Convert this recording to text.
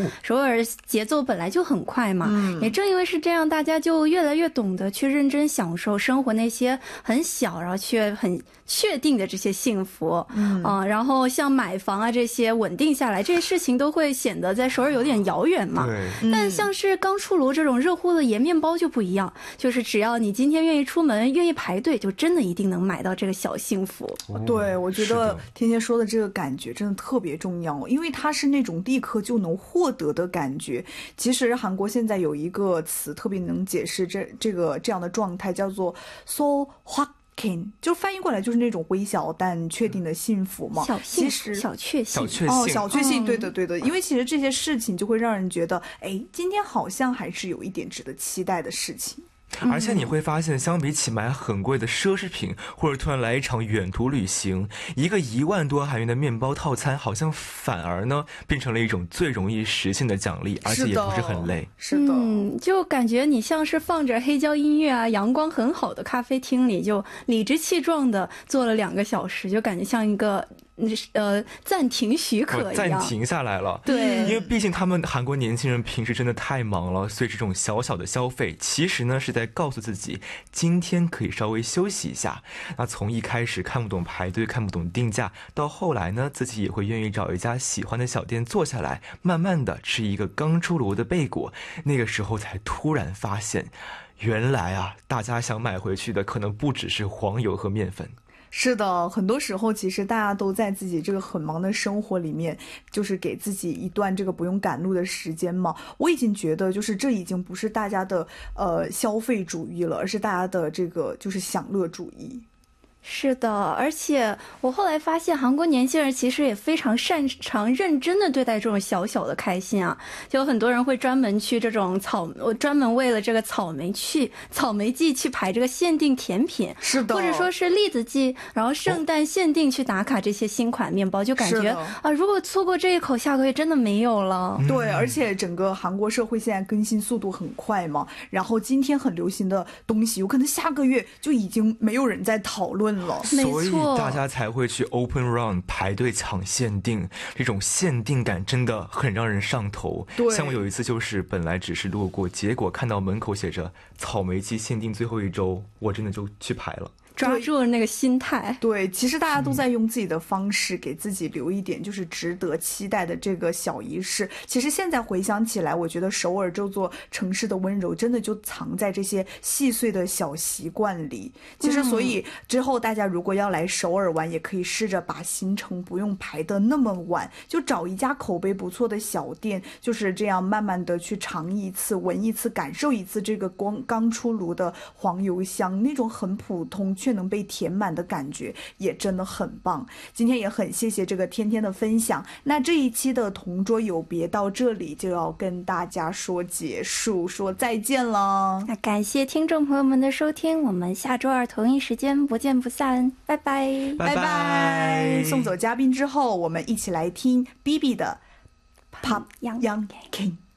首尔节奏本来就很快嘛，也正因为是这样，大家就越来越懂得去认真享受生活那些很小然后却很确定的这些幸福。然后像买房啊这些稳定下来，这些事情都会显得在首尔有点遥远嘛。但像是刚出炉这种热乎的盐面包就不一样，就是只要你今天愿意出门愿意排队，就真的一定能买到这个小幸福。 对，我觉得天天说的这个感觉真的特别重要，因为它是那种立刻就能获得的感觉。其实韩国现在有一个词特别能解释这样的状态，叫做 so 확就翻译过来就是那种微小但确定的幸福嘛。 其实小确幸， 小确幸，对的对的。因为其实这些事情就会让人觉得，哎，今天好像还是有一点值得期待的事情。 而且你会发现，相比起买很贵的奢侈品，或者突然来一场远途旅行，一个1万多韩元的面包套餐，好像反而呢变成了一种最容易实现的奖励，而且也不是很累。 是的， 就感觉你像是放着黑胶音乐啊，阳光很好的咖啡厅里，就理直气壮的坐了2个小时，就感觉像一个暂停许可一样， 暂停下来了。 对， 因为毕竟他们韩国年轻人平时真的太忙了，所以这种小小的消费其实呢是在告诉自己今天可以稍微休息一下。那从一开始看不懂排队看不懂定价，到后来呢自己也会愿意找一家喜欢的小店坐下来，慢慢的吃一个刚出炉的贝果，那个时候才突然发现原来啊大家想买回去的可能不只是黄油和面粉。 是的，很多时候其实大家都在自己这个很忙的生活里面，就是给自己一段这个不用赶路的时间嘛。我已经觉得就是这已经不是大家的消费主义了，而是大家的这个就是享乐主义。 是的，而且我后来发现韩国年轻人其实也非常擅长认真的对待这种小小的开心啊，就有很多人会专门去这种专门为了这个草莓季去排这个限定甜品， 是的， 或者说是栗子季，然后圣诞限定去打卡这些新款面包，就感觉啊，如果错过这一口，下个月真的没有了。 对，而且整个韩国社会现在更新速度很快嘛，然后今天很流行的东西，有可能下个月就已经没有人在讨论了。 所以大家才会去 Open Run 排队抢限定，这种限定感真的很让人上头。像我有一次就是本来只是路过，结果看到门口写着草莓季限定最后1周，我真的就去排了。 抓住了那个心态。 对，其实大家都在用自己的方式给自己留一点就是值得期待的这个小仪式。其实现在回想起来，我觉得首尔这座城市的温柔真的就藏在这些细碎的小习惯里。其实所以之后大家如果要来首尔玩，也可以试着把行程不用排得那么晚，就找一家口碑不错的小店，就是这样慢慢的去尝一次闻一次感受一次这个刚出炉的黄油香，那种很普通却能被填满的感觉也真的很棒。今天也很谢谢这个天天的分享。那这一期的同桌有别到这里就要跟大家说结束，说再见了。 那感谢听众朋友们的收听，我们下周2同一时间不见不散，拜拜拜拜。送走嘉宾之后，我们一起来听 BB 的 Pop Young King。